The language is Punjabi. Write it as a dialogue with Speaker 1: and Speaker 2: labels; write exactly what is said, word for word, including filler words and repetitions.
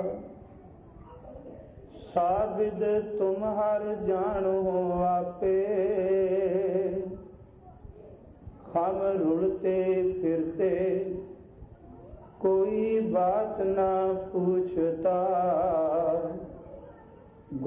Speaker 1: साबिद तुम हर जानो आपे, हम रुलते फिरते कोई बात ना पूछता।